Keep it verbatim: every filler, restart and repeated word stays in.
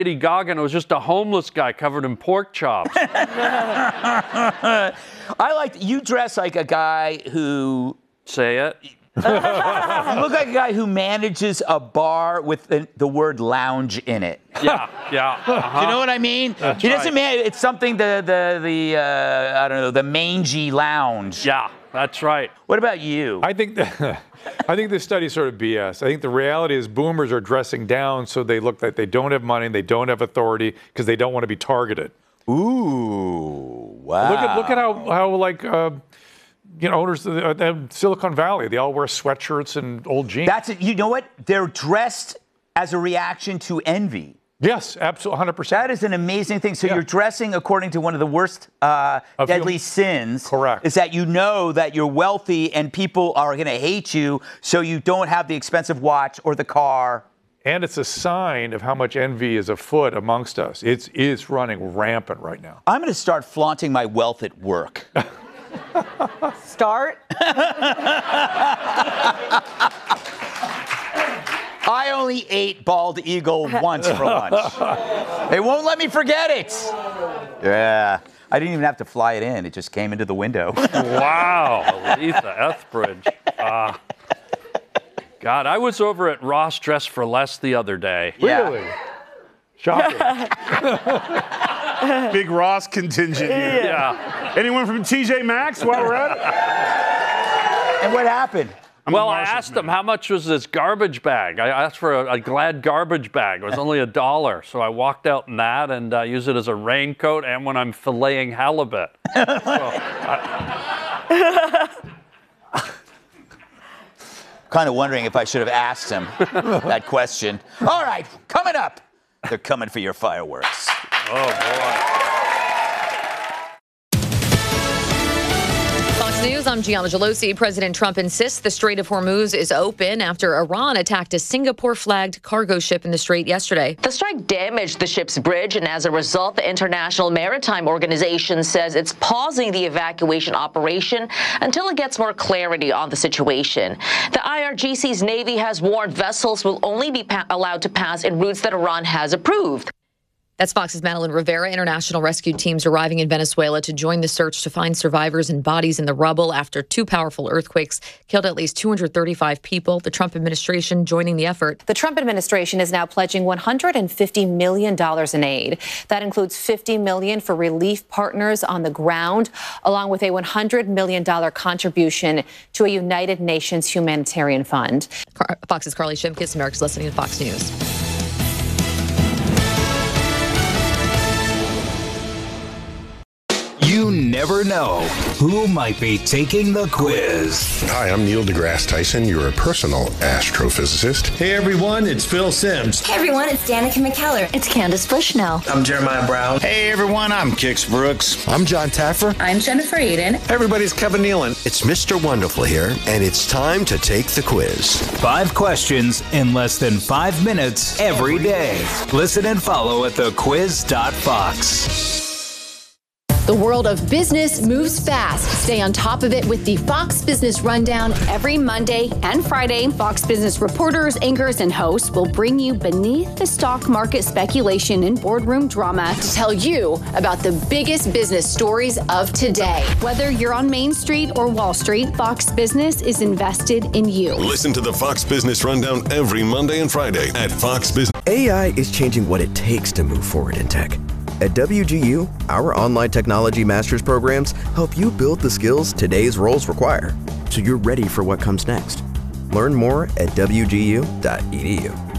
Lady Gaga, and it was just a homeless guy covered in pork chops. I like you dress like a guy who say it. You look like a guy who manages a bar with the, the word lounge in it. Yeah, yeah. Uh-huh. You know what I mean? That's he doesn't right. mean it's something the the the uh, I don't know the mangy lounge. Yeah, that's right. What about you? I think that I think this study is sort of B S. I think the reality is boomers are dressing down so they look like they don't have money, they don't have authority because they don't want to be targeted. Ooh, wow. Look at look at how how like. Uh, You know, owners of the, uh, Silicon Valley, they all wear sweatshirts and old jeans. That's it. You know what? They're dressed as a reaction to envy. Yes, absolutely, one hundred percent. That is an amazing thing. So yeah. you're dressing according to one of the worst uh, deadly you, sins. Correct. Is that you know that you're wealthy and people are going to hate you, so you don't have the expensive watch or the car. And it's a sign of how much envy is afoot amongst us. It's, it's running rampant right now. I'm going to start flaunting my wealth at work. Start? I only ate bald eagle once for lunch. They won't let me forget it. Yeah. I didn't even have to fly it in. It just came into the window. Wow, Lisa Etheridge. Uh, God, I was over at Ross Dress for Less the other day. Yeah. Really? Shocking. Big Ross contingent here. Yeah. Anyone from T J Maxx while we're at it? And what happened? I'm well, I asked him how much was this garbage bag. I asked for a, a Glad garbage bag. It was only a dollar. So I walked out in that and uh, use it as a raincoat and when I'm filleting halibut. So, I, Kind of wondering if I should have asked him that question. All right, coming up. They're coming for your fireworks. oh, boy. Fox News, I'm Gianna Gelosi. President Trump insists the Strait of Hormuz is open after Iran attacked a Singapore-flagged cargo ship in the strait yesterday. The strike damaged the ship's bridge, and as a result, the International Maritime Organization says it's pausing the evacuation operation until it gets more clarity on the situation. The I R G C's Navy has warned vessels will only be pa- allowed to pass in routes that Iran has approved. That's Fox's Madeline Rivera. International rescue teams arriving in Venezuela to join the search to find survivors and bodies in the rubble after two powerful earthquakes killed at least two hundred thirty-five people. The Trump administration joining the effort. The Trump administration is now pledging one hundred fifty million dollars in aid. That includes fifty million dollars for relief partners on the ground, along with a one hundred million dollars contribution to a United Nations humanitarian fund. Fox's Carly Shimkus, America's listening to Fox News. You never know who might be taking the quiz. Hi, I'm Neil deGrasse Tyson, your personal astrophysicist. Hey everyone, it's Phil Simms. Hey everyone, it's Danica McKellar. It's Candace Bushnell. I'm Jeremiah Brown. Hey everyone, I'm Kix Brooks. I'm John Taffer. I'm Jennifer Aiden. Hey everybody, it's Kevin Nealon. It's Mister Wonderful here, and it's time to take the quiz. Five questions in less than five minutes every day. Listen and follow at the quiz dot fox. The world of business moves fast. Stay on top of it with the Fox Business Rundown. Every Monday and Friday, Fox Business reporters, anchors, and hosts will bring you beneath the stock market speculation and boardroom drama to tell you about the biggest business stories of today. Whether you're on Main Street or Wall Street, Fox Business is invested in you. Listen to the Fox Business Rundown every Monday and Friday at Fox Business. A I is changing what it takes to move forward in tech. At W G U, our online technology master's programs help you build the skills today's roles require, so you're ready for what comes next. Learn more at W G U dot E D U.